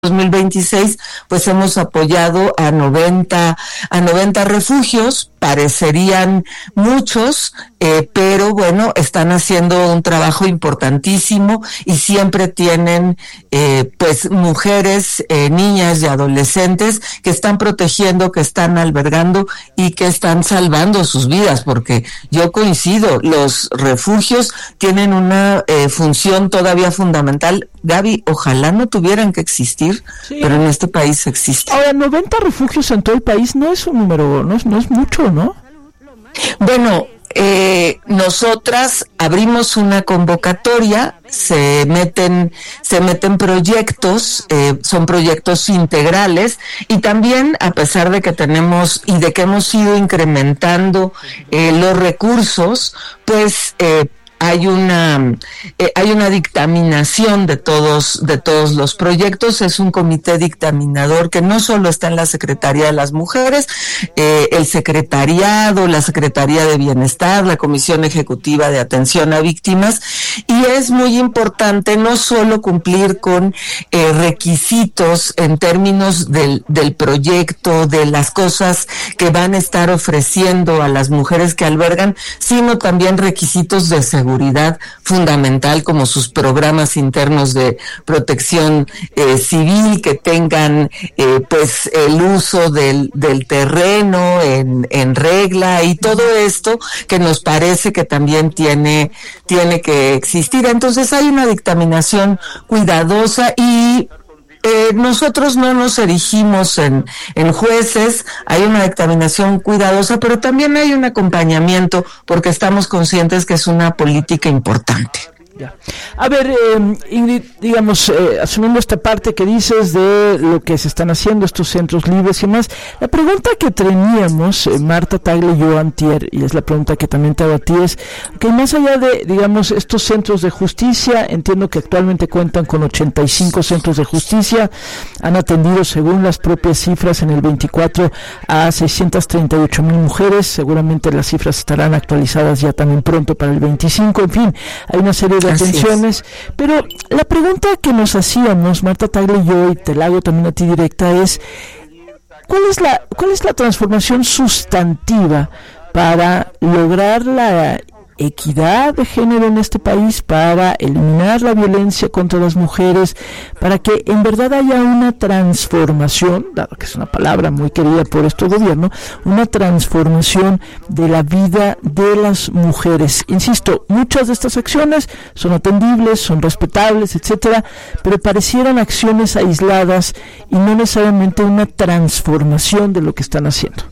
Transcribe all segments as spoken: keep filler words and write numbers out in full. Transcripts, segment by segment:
dos mil veintiséis, pues hemos apoyado a noventa a noventa refugios. Parecerían muchos, eh, pero bueno, están haciendo un trabajo importantísimo y siempre tienen eh, pues mujeres, eh, niñas y adolescentes que están protegiendo, que están albergando y que están salvando sus vidas, porque yo coincido, los refugios tienen una eh, función todavía fundamental. Gaby, ojalá no tuvieran que existir, sí, pero en este país existen. Ahora, noventa refugios en todo el país no es un número, no es, no es mucho, ¿no? Bueno, eh, nosotras abrimos una convocatoria, se meten, se meten proyectos, eh, son proyectos integrales, y también, a pesar de que tenemos y de que hemos ido incrementando eh, los recursos, pues eh, hay una eh, hay una dictaminación de todos de todos los proyectos. Es un comité dictaminador que no solo está en la Secretaría de las Mujeres, eh, el secretariado, la Secretaría de Bienestar, la Comisión Ejecutiva de Atención a Víctimas, y es muy importante no solo cumplir con eh, requisitos en términos del del proyecto, de las cosas que van a estar ofreciendo a las mujeres que albergan, sino también requisitos de seguridad fundamental, como sus programas internos de protección eh, civil, que tengan eh, pues el uso del, del terreno en, en regla, y todo esto que nos parece que también tiene, tiene que existir. Entonces hay una dictaminación cuidadosa y Eh, nosotros no nos erigimos en, en jueces, hay una dictaminación cuidadosa, pero también hay un acompañamiento porque estamos conscientes que es una política importante. Ya. A ver, eh, Ingrid, digamos, eh, asumiendo esta parte que dices de lo que se están haciendo estos centros libres y más, la pregunta que teníamos, eh, Marta Tagle y yo antier, y es la pregunta que también te hago a ti, es que más allá de, digamos, estos centros de justicia, entiendo que actualmente cuentan con ochenta y cinco centros de justicia, han atendido, según las propias cifras, en el veinticuatro a seiscientas treinta y ocho mil mujeres, seguramente las cifras estarán actualizadas ya también pronto para el veinticinco, en fin, hay una serie de atenciones, pero la pregunta que nos hacíamos, Marta Tagle y yo, y te la hago también a ti directa, es ¿cuál es la, cuál es la transformación sustantiva para lograr la equidad de género en este país, para eliminar la violencia contra las mujeres, para que en verdad haya una transformación, dado que es una palabra muy querida por este gobierno, una transformación de la vida de las mujeres? Insisto, muchas de estas acciones son atendibles, son respetables, etcétera, pero parecieran acciones aisladas y no necesariamente una transformación de lo que están haciendo.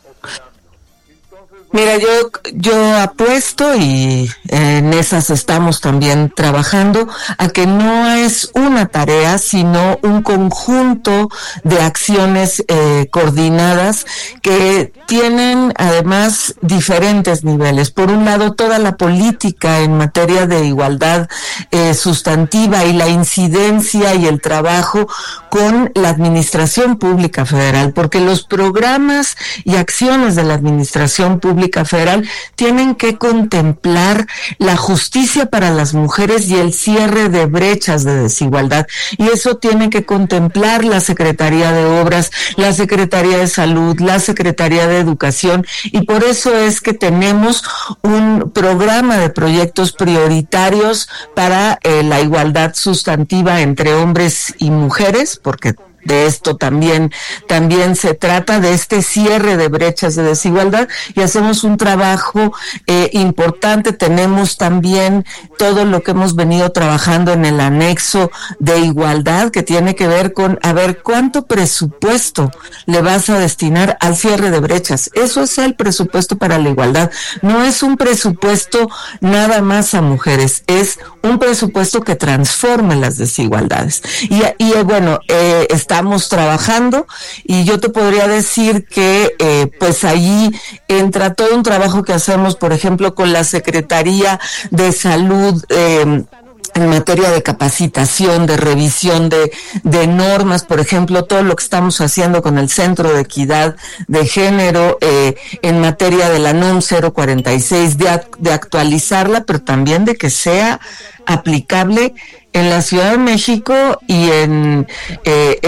Mira, yo yo apuesto, y en esas estamos también trabajando, a que no es una tarea, sino un conjunto de acciones eh, coordinadas que tienen además diferentes niveles. Por un lado, toda la política en materia de igualdad eh, sustantiva y la incidencia y el trabajo con la Administración Pública Federal, porque los programas y acciones de la Administración Pública Federal tienen que contemplar la justicia para las mujeres y el cierre de brechas de desigualdad, y eso tiene que contemplar la Secretaría de Obras, la Secretaría de Salud, la Secretaría de Educación, y por eso es que tenemos un programa de proyectos prioritarios para eh, la igualdad sustantiva entre hombres y mujeres, porque de esto también también se trata, de este cierre de brechas de desigualdad, y hacemos un trabajo eh, importante. Tenemos también todo lo que hemos venido trabajando en el anexo de igualdad, que tiene que ver con, a ver, ¿cuánto presupuesto le vas a destinar al cierre de brechas? Eso es el presupuesto para la igualdad. No es un presupuesto nada más a mujeres, es un presupuesto que transforme las desigualdades. Y, y bueno, eh, estamos trabajando, y yo te podría decir que eh, pues allí entra todo un trabajo que hacemos, por ejemplo, con la Secretaría de Salud, eh, en materia de capacitación, de revisión de, de normas, por ejemplo, todo lo que estamos haciendo con el Centro de Equidad de Género, eh, en materia de la N U M cero cuarenta y seis, de, de actualizarla, pero también de que sea aplicable en la Ciudad de México y en, eh,